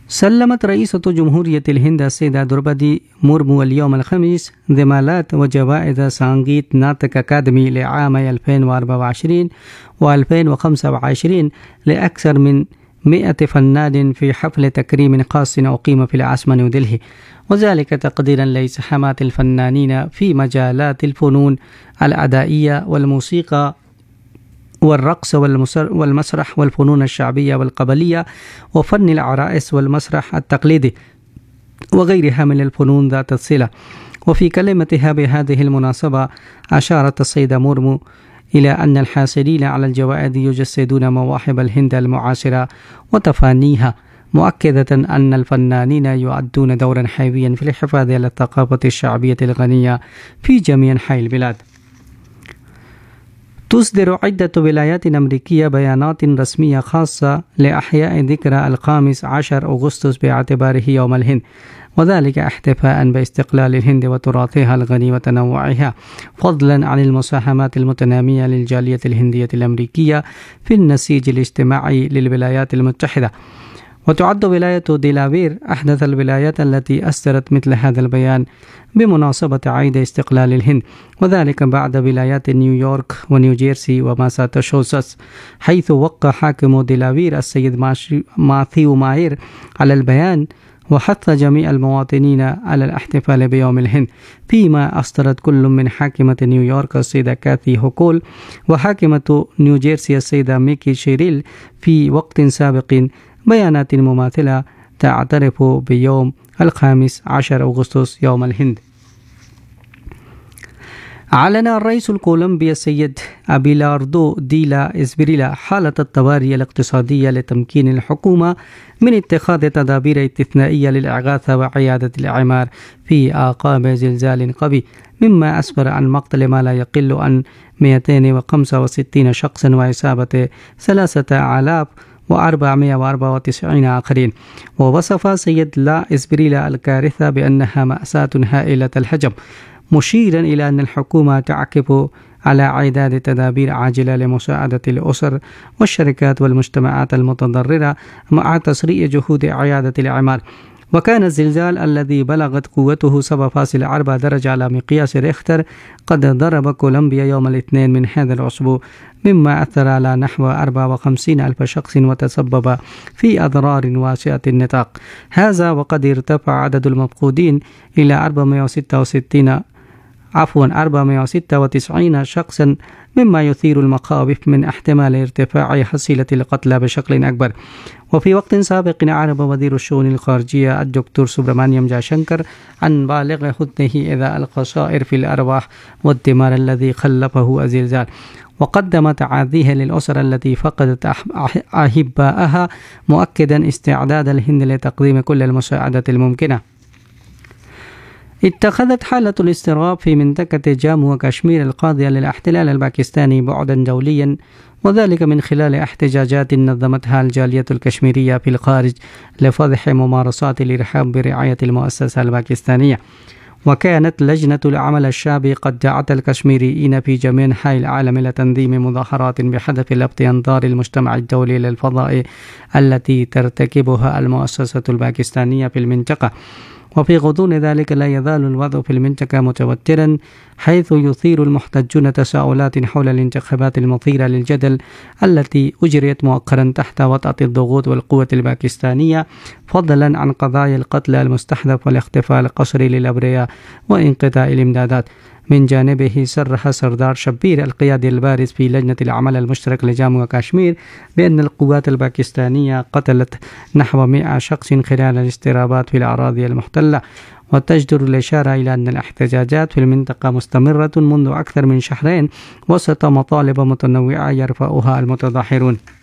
سلمت رئيسة جمهورية الهند السيدة دربدي مورمو اليوم الخميس ضمانات وجوائز سانجيت ناطق أكاديمي لعامي 2024 و2025 لأكثر من 100 فنان في حفل تكريم خاص أقيم في العاصمة نيودلهي، وذلك تقديرا لإسهامات الفنانين في مجالات الفنون الأدائية والموسيقى والرقص والمسرح والفنون الشعبية والقبلية وفن العرائس والمسرح التقليدي وغيرها من الفنون ذات الصلة. وفي كلمتها بهذه المناسبة أشارت السيدة مورمو إلى أن الحاصلين على الجوائز يجسدون مواهب الهند المعاصرة وتفانيها، مؤكدة أن الفنانين يؤدون دورا حيويا في الحفاظ على الثقافة الشعبية الغنية في جميع أنحاء البلاد. تصدر عدة ولايات أمريكية بيانات رسمية خاصة لإحياء ذكرى 15 أغسطس باعتباره يوم الهند، وذلك احتفاء باستقلال الهند وتراثها الغني وتنوعها، فضلا عن المساهمات المتنامية للجالية الهندية الأمريكية في النسيج الاجتماعي للولايات المتحدة. وتعد ولاية ديلاوير أحدث الولايات التي أصدرت مثل هذا البيان بمناسبة عيد استقلال الهند، وذلك بعد ولايات نيويورك ونيوجيرسي وماساتشوستس، حيث وقع حاكم ديلاوير السيد ماثيو ماير على البيان وحث جميع المواطنين على الاحتفال بيوم الهند، فيما أصدرت كل من حاكمة نيويورك السيدة كاثي هوكول وحاكمة نيوجيرسي السيدة ميكي شيريل في وقت سابق بيانات مماثلة تعترف بيوم 15 أغسطس يوم الهند. أعلن الرئيس الكولومبي السيد أبيلاردو ديلا إسبريلا حالة الطوارئ الاقتصادية لتمكين الحكومة من اتخاذ تدابير استثنائية للإغاثة وعيادة الإعمار في أعقاب زلزال قوي، مما أسفر عن مقتل ما لا يقل عن 265 شخصا وإصابة 3494 آخرين. ووصف سيد لا إسبريلا الكارثة بأنها مأساة هائلة الحجم، مشيرا إلى أن الحكومة تعكف على إعداد تدابير عاجلة لمساعدة الأسر والشركات والمجتمعات المتضررة مع تسريع جهود إعادة الإعمار. وكان الزلزال الذي بلغت قوته 7.4 درجة على مقياس ريختر قد ضرب كولومبيا يوم الاثنين من هذا الأسبوع، مما أثر على نحو 54 ألف شخص وتسبب في أضرار واسعة النطاق. هذا وقد ارتفع عدد المفقودين إلى 496 شخصا، مما يثير المخاوف من احتمال ارتفاع حصيلة القتلى بشكل أكبر. وفي وقت سابق أعرب وزير الشؤون الخارجية الدكتور سبرامانيام جاشنكر عن بالغ حزنه إذا الخسائر في الأرواح والدمار الذي خلفه الزلزال، وقدم تعازيه للأسر التي فقدت أحبائها، مؤكدا استعداد الهند لتقديم كل المساعدة الممكنة. اتخذت حالة الاضطراب في منطقة جامو وكشمير القاضية للاحتلال الباكستاني بعدا دوليا، وذلك من خلال احتجاجات نظمتها الجالية الكشميرية في الخارج لفضح ممارسات الإرهاب برعاية المؤسسة الباكستانية. وكانت لجنة العمل الشعبي قد دعت الكشميريين في جميع أنحاء العالم إلى تنظيم مظاهرات بهدف لفت أنظار المجتمع الدولي للفضائح التي ترتكبها المؤسسة الباكستانية في المنطقة. وفي غضون ذلك لا يزال الوضع في المنطقة متوترا، حيث يثير المحتجون تساؤلات حول الانتخابات المثيرة للجدل التي أجريت مؤخرا تحت وطأة الضغوط والقوة الباكستانية، فضلا عن قضايا القتل المستهدف والاختفاء القسري للأبرياء وانقطاع الإمدادات. من جانبه صرح سردار شبير القيادي البارز في لجنة العمل المشترك لجامو وكشمير بأن القوات الباكستانية قتلت نحو 100 شخص خلال الاضطرابات في الأراضي المحتلة. وتجدر الإشارة إلى أن الاحتجاجات في المنطقة مستمرة منذ أكثر من شهرين وسط مطالب متنوعة يرفعها المتظاهرون.